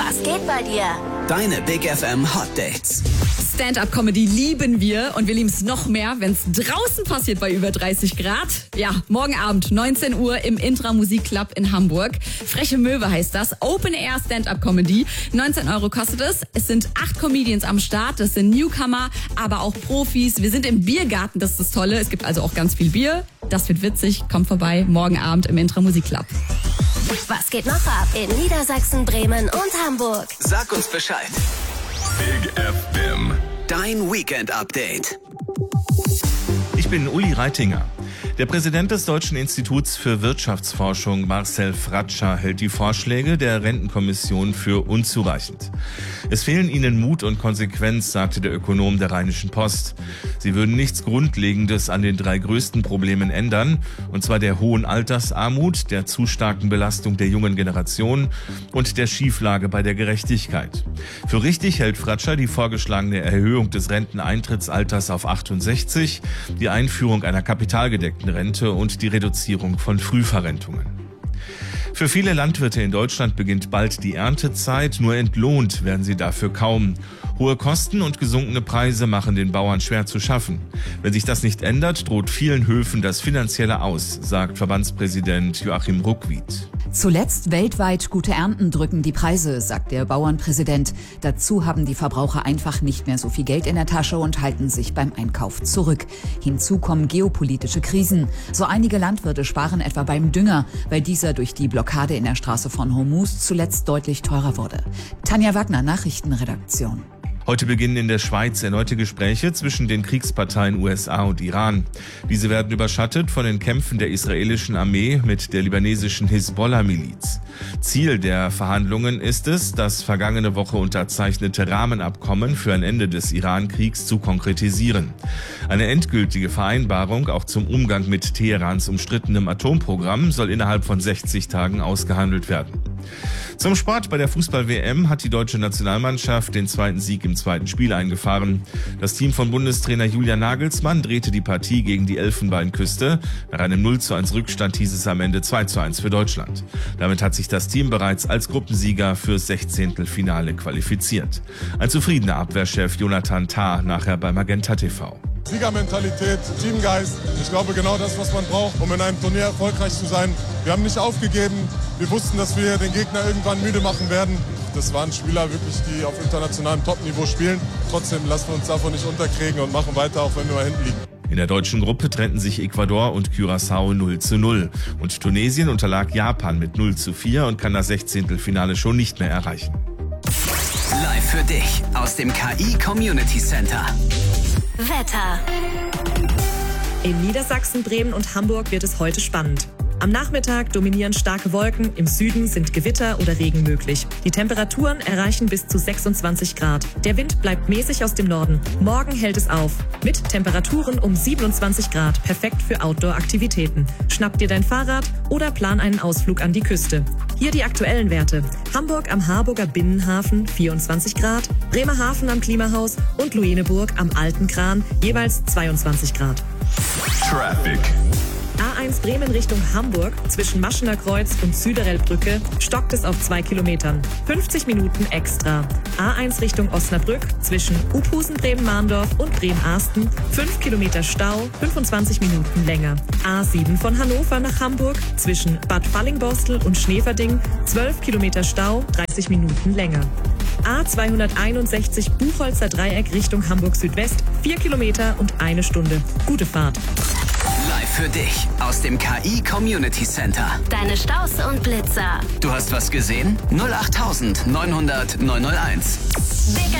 Was geht bei dir? Deine Big FM Hot Dates. Stand-up-Comedy lieben wir und wir lieben es noch mehr, wenn es draußen passiert bei über 30 Grad. Ja, morgen Abend, 19 Uhr im Intra Musikclub in Hamburg. Freche Möwe heißt das. Open-Air Stand-up-Comedy. 19 € kostet es. Es sind 8 Comedians am Start. Das sind Newcomer, aber auch Profis. Wir sind im Biergarten, das ist das Tolle. Es gibt also auch ganz viel Bier. Das wird witzig. Kommt vorbei, morgen Abend im Intra Musikclub. Was geht noch ab in Niedersachsen, Bremen und Hamburg? Sag uns Bescheid. Big FM. Dein Weekend-Update. Ich bin Uli Reitinger. Der Präsident des Deutschen Instituts für Wirtschaftsforschung, Marcel Fratscher, hält die Vorschläge der Rentenkommission für unzureichend. Es fehlen ihnen Mut und Konsequenz, sagte der Ökonom der Rheinischen Post. Sie würden nichts Grundlegendes an den 3 größten Problemen ändern, und zwar der hohen Altersarmut, der zu starken Belastung der jungen Generation und der Schieflage bei der Gerechtigkeit. Für richtig hält Fratscher die vorgeschlagene Erhöhung des Renteneintrittsalters auf 68, die Einführung einer kapitalgedeckten Rente und die Reduzierung von Frühverrentungen. Für viele Landwirte in Deutschland beginnt bald die Erntezeit, nur entlohnt werden sie dafür kaum. Hohe Kosten und gesunkene Preise machen den Bauern schwer zu schaffen. Wenn sich das nicht ändert, droht vielen Höfen das Finanzielle Aus, sagt Verbandspräsident Joachim Ruckwied. Zuletzt weltweit gute Ernten drücken die Preise, sagt der Bauernpräsident. Dazu haben die Verbraucher einfach nicht mehr so viel Geld in der Tasche und halten sich beim Einkauf zurück. Hinzu kommen geopolitische Krisen. So einige Landwirte sparen etwa beim Dünger, weil dieser durch die Blockade in der Straße von Hormuz zuletzt deutlich teurer wurde. Tanja Wagner, Nachrichtenredaktion. Heute beginnen in der Schweiz erneute Gespräche zwischen den Kriegsparteien USA und Iran. Diese werden überschattet von den Kämpfen der israelischen Armee mit der libanesischen Hisbollah-Miliz. Ziel der Verhandlungen ist es, das vergangene Woche unterzeichnete Rahmenabkommen für ein Ende des Iran-Kriegs zu konkretisieren. Eine endgültige Vereinbarung auch zum Umgang mit Teherans umstrittenem Atomprogramm soll innerhalb von 60 Tagen ausgehandelt werden. Zum Sport: Bei der Fußball-WM hat die deutsche Nationalmannschaft den 2. Sieg im 2. Spiel eingefahren. Das Team von Bundestrainer Julian Nagelsmann drehte die Partie gegen die Elfenbeinküste. Nach einem 0:1 Rückstand hieß es am Ende 2:1 für Deutschland. Damit hat sich das Team bereits als Gruppensieger fürs 16. Finale qualifiziert. Ein zufriedener Abwehrchef Jonathan Tah nachher bei Magenta TV. Siegermentalität, Teamgeist. Ich glaube, genau das, was man braucht, um in einem Turnier erfolgreich zu sein. Wir haben nicht aufgegeben. Wir wussten, dass wir den Gegner irgendwann müde machen werden. Das waren Spieler wirklich, die auf internationalem Topniveau spielen. Trotzdem lassen wir uns davon nicht unterkriegen und machen weiter, auch wenn wir mal hinten liegen. In der deutschen Gruppe trennten sich Ecuador und Curaçao 0:0. Und Tunesien unterlag Japan mit 0:4 und kann das 16. Finale schon nicht mehr erreichen. Live für dich aus dem KI Community Center. Wetter. In Niedersachsen, Bremen und Hamburg wird es heute spannend. Am Nachmittag dominieren starke Wolken, im Süden sind Gewitter oder Regen möglich. Die Temperaturen erreichen bis zu 26 Grad. Der Wind bleibt mäßig aus dem Norden. Morgen hält es auf. Mit Temperaturen um 27 Grad, perfekt für Outdoor-Aktivitäten. Schnapp dir dein Fahrrad oder plan einen Ausflug an die Küste. Hier die aktuellen Werte. Hamburg am Harburger Binnenhafen 24 Grad, Bremerhaven am Klimahaus und Lueneburg am Alten Kran jeweils 22 Grad. Traffic. A1 Bremen Richtung Hamburg zwischen Maschener Kreuz und Süderelbrücke stockt es auf 2 Kilometern. 50 Minuten extra. A1 Richtung Osnabrück zwischen Uphusen, Bremen-Mahndorf und Bremen-Arsten 5 Kilometer Stau, 25 Minuten länger. A7 von Hannover nach Hamburg zwischen Bad Fallingbostel und Schneverding 12 Kilometer Stau, 30 Minuten länger. A261 Buchholzer Dreieck Richtung Hamburg Südwest 4 Kilometer und 1 Stunde. Gute Fahrt. Live für dich aus dem KI Community Center. Deine Staus und Blitzer. Du hast was gesehen? 08900 901.